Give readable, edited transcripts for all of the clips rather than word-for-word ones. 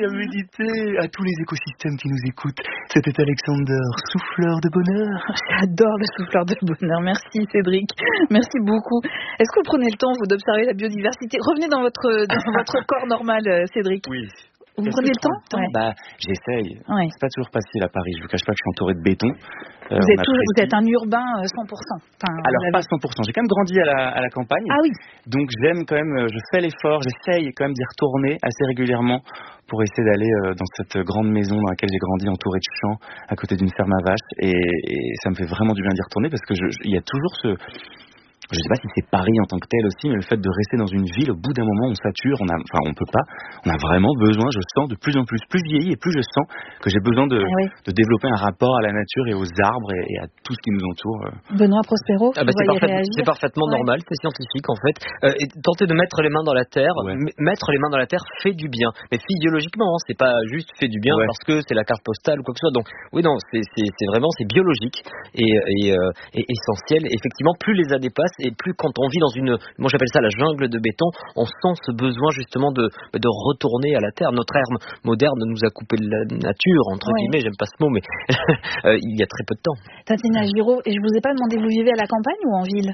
à méditer. À tous les écosystèmes qui nous écoutent, c'était Alexander, souffleur de bonheur. J'adore le souffleur de bonheur. Merci Cédric. Merci beaucoup. Est-ce que vous prenez le temps, vous, d'observer la biodiversité? Revenez dans votre corps normal, Cédric. Oui. Vous prenez le temps? Ouais. J'essaye. Ouais. C'est pas toujours facile à Paris. Je vous cache pas que je suis entouré de béton. Vous êtes un urbain 100%. Alors pas 100%. J'ai quand même grandi à la campagne. Ah oui. Donc j'aime quand même. Je fais l'effort. J'essaye quand même d'y retourner assez régulièrement pour essayer d'aller dans cette grande maison dans laquelle j'ai grandi, entouré de champs, à côté d'une ferme à vaches. Et ça me fait vraiment du bien d'y retourner parce que il y a toujours ce... Je ne sais pas si c'est Paris en tant que tel aussi, mais le fait de rester dans une ville, au bout d'un moment, on sature, on peut pas. On a vraiment besoin, je sens de plus en plus vieilli et plus je sens que j'ai besoin de développer un rapport à la nature et aux arbres et à tout ce qui nous entoure. Benoît Prospero, c'est parfaitement normal, c'est scientifique en fait. Et tenter de mettre les mains dans la terre, mettre les mains dans la terre fait du bien. Mais physiologiquement, c'est pas juste fait du bien parce que c'est la carte postale ou quoi que ce soit. Donc oui, non, c'est vraiment biologique et essentiel. Effectivement, plus les années passent, et plus quand on vit dans moi j'appelle ça la jungle de béton, on sent ce besoin justement de retourner à la terre. Notre ère moderne nous a coupé de la nature, entre guillemets, j'aime pas ce mot, mais il y a très peu de temps. Tatiana Giraud, et je vous ai pas demandé, vous vivez à la campagne ou en ville?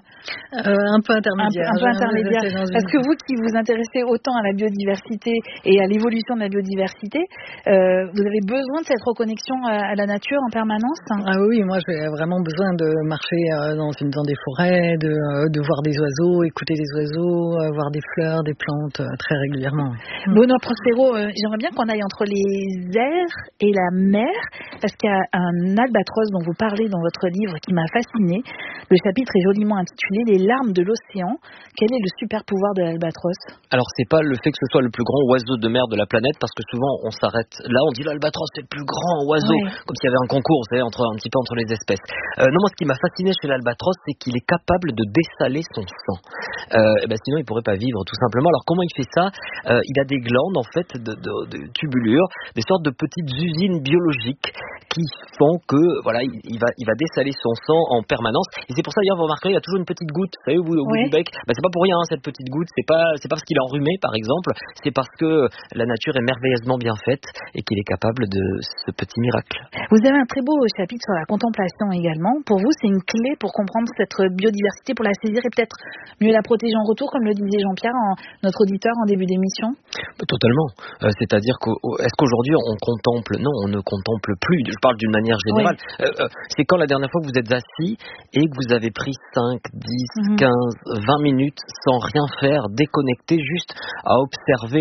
Un peu intermédiaire. Un peu intermédiaire. Parce que vous qui vous intéressez autant à la biodiversité et à l'évolution de la biodiversité, vous avez besoin de cette reconnexion à la nature en permanence? Ah oui, moi j'ai vraiment besoin de marcher dans des forêts, de voir des oiseaux, écouter des oiseaux, voir des fleurs, des plantes très régulièrement. Benoît Prospero, j'aimerais bien qu'on aille entre les airs et la mer, parce qu'il y a un albatros dont vous parlez dans votre livre qui m'a fasciné. Le chapitre est joliment intitulé « Les larmes de l'océan ». Quel est le super pouvoir de l'albatros? Alors c'est pas le fait que ce soit le plus grand oiseau de mer de la planète, parce que souvent on s'arrête là, on dit l'albatros c'est le plus grand oiseau, comme s'il y avait un concours, vous savez, un petit peu entre les espèces. Non, moi ce qui m'a fasciné chez l'albatros, c'est qu'il est capable de dessaler son sang. Sinon il pourrait pas vivre tout simplement. Alors comment il fait ça? Il a des glandes en fait de tubulures, des sortes de petites usines biologiques qui font que il va dessaler son sang en permanence. Et c'est pour ça d'ailleurs vous remarquerez il y a toujours une petite goutte, vous savez, au bout du bec. C'est pas pour rien cette petite goutte. C'est pas parce qu'il est enrhumé par exemple. C'est parce que la nature est merveilleusement bien faite et qu'il est capable de ce petit miracle. Vous avez un très beau chapitre sur la contemplation également. Pour vous, c'est une clé pour comprendre cette biodiversité, pour la saisir et peut-être mieux la protéger en retour, comme le disait Jean-Pierre, notre auditeur en début d'émission? Totalement. C'est-à-dire est-ce qu'aujourd'hui on contemple? Non, on ne contemple plus. Je parle d'une manière générale. C'est quand la dernière fois que vous êtes assis et que vous avez pris 5, 10, 15, 20 minutes sans rien faire, déconnecté, juste à observer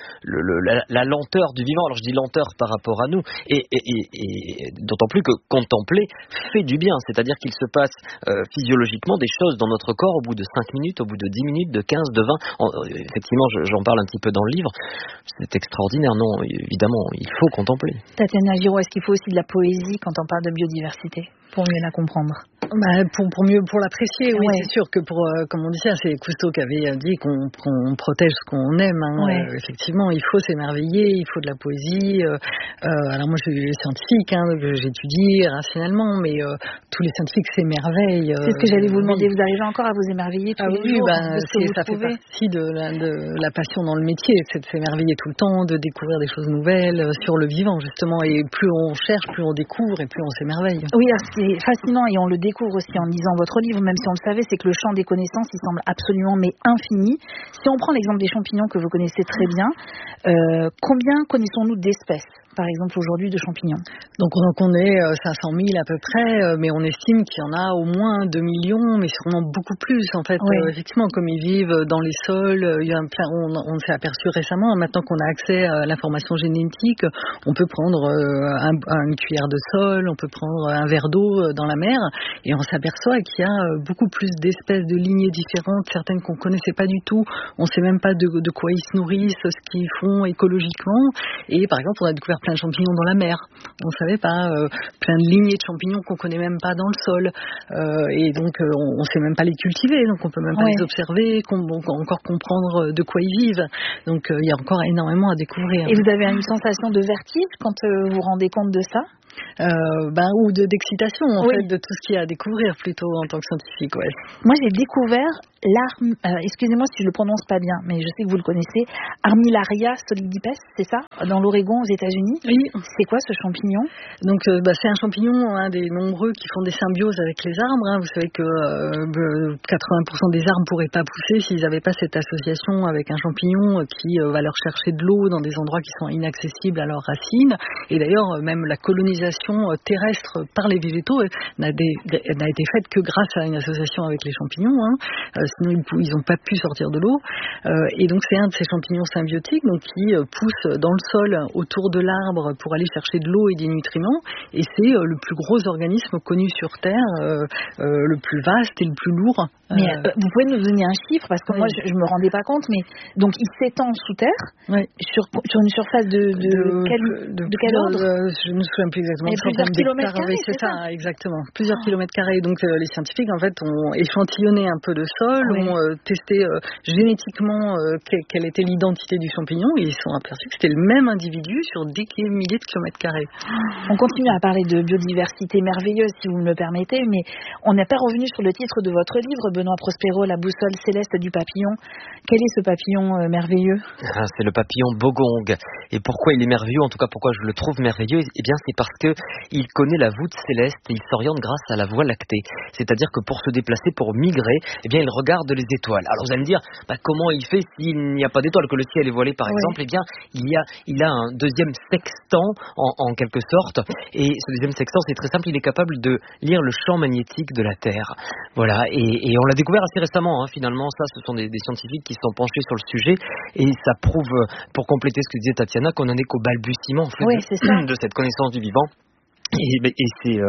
la lenteur du vivant. Alors je dis lenteur par rapport à nous, et d'autant plus que contempler fait du bien, c'est-à-dire qu'il se passe physiologiquement des choses dans notre corps au bout de 5 minutes, au bout de 10 minutes, de 15, de 20. Effectivement, j'en parle un petit peu dans le livre. C'est extraordinaire, non, évidemment, il faut contempler. Tatiana Giraud, est-ce qu'il faut aussi de la poésie quand on parle de biodiversité pour mieux la comprendre? Pour l'apprécier, oui, c'est sûr que comme on dit ça, c'est Cousteau qui avait dit qu'on protège ce qu'on aime. Effectivement, il faut s'émerveiller, il faut de la poésie. Alors moi, je suis scientifique, j'étudie rationnellement, mais tous les scientifiques s'émerveillent. C'est ce que j'allais vous demander. Vous arrivez encore à vous émerveiller tous les jours de ce que vous ça trouvez? fait partie de la passion dans le métier, c'est de s'émerveiller tout le temps, de découvrir des choses nouvelles sur le vivant, justement. Et plus on cherche, plus on découvre et plus on s'émerveille. Oui, alors ce qui est fascinant, et on le découvre aussi en lisant votre livre, même si on le savait, c'est que le champ des connaissances, il semble absolument mais infini. Si on prend l'exemple des champignons que vous connaissez très bien, combien connaissons-nous d'espèces, par exemple, aujourd'hui, de champignons? Donc on est 500 000 à peu près, mais on estime qu'il y en a au moins 2 millions, mais sûrement beaucoup plus, en fait. Effectivement, comme ils vivent dans les sols, on s'est aperçu récemment, maintenant qu'on a accès à l'information génétique, on peut prendre une cuillère de sol, on peut prendre un verre d'eau dans la mer, et on s'aperçoit qu'il y a beaucoup plus d'espèces de lignées différentes, certaines qu'on connaissait pas du tout, on sait même pas de quoi ils se nourrissent, ce qu'ils font écologiquement, et par exemple on a découvert plein de champignons dans la mer, on savait pas, plein de lignées de champignons qu'on connaît même pas dans le sol, et donc on sait même pas les cultiver, donc on peut même pas les observer, encore comprendre de quoi ils vivent, donc il y a encore énormément à découvrir. Et vous avez une sensation de vertige quand vous vous rendez compte de ça? Ou d'excitation en fait, de tout ce qu'il y a à découvrir plutôt en tant que scientifique. Moi j'ai découvert excusez-moi si je le prononce pas bien, mais je sais que vous le connaissez, Armillaria solidipes, c'est ça, dans l'Oregon aux États-Unis. Oui. C'est quoi ce champignon? Donc c'est un champignon, des nombreux qui font des symbioses avec les arbres. Vous savez que 80% des arbres pourraient pas pousser s'ils n'avaient pas cette association avec un champignon qui va leur chercher de l'eau dans des endroits qui sont inaccessibles à leurs racines. Et d'ailleurs, même la colonisation terrestre par les végétaux n'a été faite que grâce à une association avec les champignons. Sinon ils n'ont pas pu sortir de l'eau. Et donc c'est un de ces champignons symbiotiques donc, qui pousse dans le sol autour de l'arbre pour aller chercher de l'eau et des nutriments. Et c'est le plus gros organisme connu sur Terre, le plus vaste et le plus lourd. Mais vous pouvez nous donner un chiffre, parce que moi je me rendais pas compte, mais donc il s'étend sous terre, sur une surface de quel ordre? Je ne me souviens plus exactement. Plusieurs kilomètres carrés, c'est ça, exactement. Plusieurs kilomètres carrés. Donc les scientifiques en fait ont échantillonné un peu de sol, ont testé génétiquement quelle était l'identité du champignon, et ils se sont aperçus que c'était le même individu sur des milliers de kilomètres carrés. On continue à parler de biodiversité merveilleuse, si vous me le permettez, mais on n'est pas revenu sur le titre de votre livre, Benoît Prospero, La boussole céleste du papillon. Quel est ce papillon merveilleux? C'est le papillon bogong. Et pourquoi il est merveilleux, en tout cas pourquoi je le trouve merveilleux, eh bien c'est parce que il connaît la voûte céleste et il s'oriente grâce à la Voie lactée. C'est-à-dire que pour se déplacer, pour migrer, eh bien il regarde les étoiles. Alors vous allez me dire, comment il fait s'il n'y a pas d'étoiles, que le ciel est voilé par exemple? Eh bien il a un deuxième sextant en quelque sorte, et ce deuxième sextant c'est très simple, il est capable de lire le champ magnétique de la Terre. Voilà, et on l'a découvert assez récemment, finalement, ça ce sont des scientifiques qui se sont penchés sur le sujet, et ça prouve, pour compléter ce que disait Tatiana, qu'on en est qu'au balbutiement en fait, de cette connaissance du vivant. Et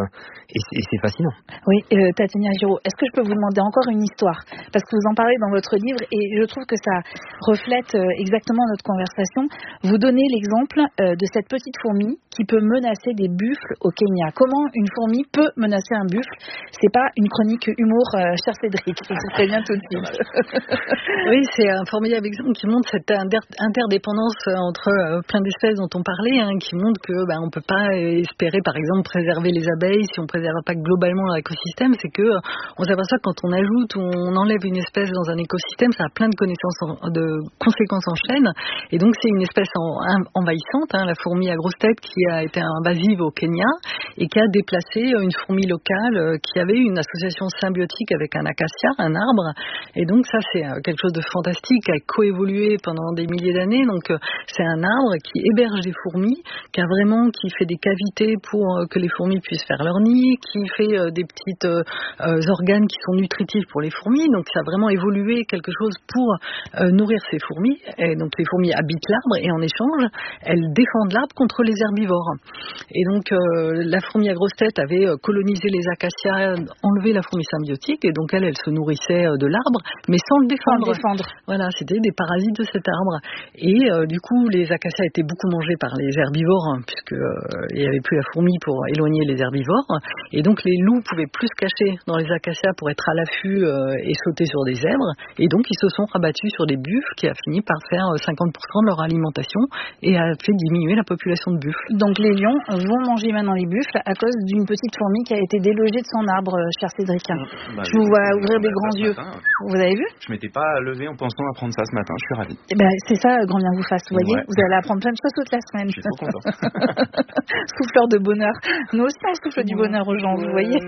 c'est fascinant. Oui, Tatiana Giraud, est-ce que je peux vous demander encore une histoire? Parce que vous en parlez dans votre livre et je trouve que ça reflète exactement notre conversation. Vous donnez l'exemple de cette petite fourmi qui peut menacer des buffles au Kenya. Comment une fourmi peut menacer un buffle? C'est pas une chronique humour, cher Cédric, je vous préviens tout de suite. Oui, c'est un formidable exemple qui montre cette interdépendance entre plein d'espèces dont on parlait, qui montre que on peut pas espérer par exemple préserver les abeilles si on préserve pas globalement l'écosystème. C'est que on s'aperçoit que quand on ajoute ou on enlève une espèce dans un écosystème, ça a plein de conséquences en chaîne, et donc c'est une espèce envahissante, la fourmi à grosse tête qui a été invasive au Kenya et qui a déplacé une fourmi locale qui avait une association symbiotique avec un acacia, un arbre, et donc ça c'est quelque chose de fantastique, qui a coévolué pendant des milliers d'années. Donc c'est un arbre qui héberge des fourmis, qui fait des cavités pour que les fourmis puissent faire leur nid, qui fait des petites organes qui sont nutritifs pour les fourmis. Donc ça a vraiment évolué quelque chose pour nourrir ces fourmis. Et donc les fourmis habitent l'arbre et en échange, elles défendent l'arbre contre les herbivores. Et donc la fourmi à grosse tête avait colonisé les acacias, enlevé la fourmi symbiotique, et donc elle se nourrissait de l'arbre, mais sans le défendre. Voilà, c'était des parasites de cet arbre. Et du coup, les acacias étaient beaucoup mangés par les herbivores, puisque il n'y avait plus la fourmi pour éloigner les herbivores, et donc les loups pouvaient plus se cacher dans les acacias pour être à l'affût et sauter sur des zèbres, et donc ils se sont rabattus sur des buffles, qui a fini par faire 50% de leur alimentation et a fait diminuer la population de buffles. Donc les lions vont manger maintenant les buffles à cause d'une petite fourmi qui a été délogée de son arbre, cher Cédric. Je vous vois ouvrir des grands yeux. Vous avez vu? Je m'étais pas levé en pensant apprendre ça ce matin, je suis ravi. C'est ça, grand bien vous fasse, vous voyez, vous allez apprendre plein de choses toute la semaine. Je suis trop content. Souffleur de bonheur. Nous aussi on souffle du bonheur aux gens, vous voyez.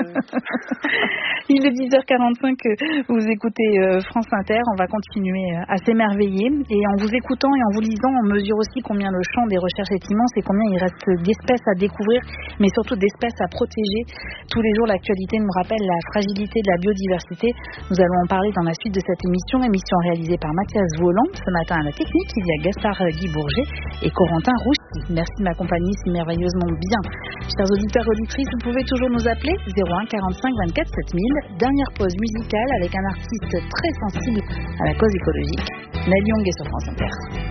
Il est 10h45, vous écoutez France Inter, on va continuer à s'émerveiller, et en vous écoutant et en vous lisant, on mesure aussi combien le champ des recherches est immense et combien il reste d'espèces à découvrir, mais surtout d'espèces à protéger. Tous les jours, l'actualité nous rappelle la fragilité de la biodiversité. Nous allons en parler dans la suite de cette émission réalisée par Mathias Voland. Ce matin à la technique, il y a Gaspard Guy Bourget et Corentin Roussy. Merci de m'accompagner si merveilleusement bien. Chers auditeurs et auditrices, vous pouvez toujours nous appeler 01 45 24 7000. Dernière pause musicale avec un artiste très sensible à la cause écologique. Neil Young est sur France Inter.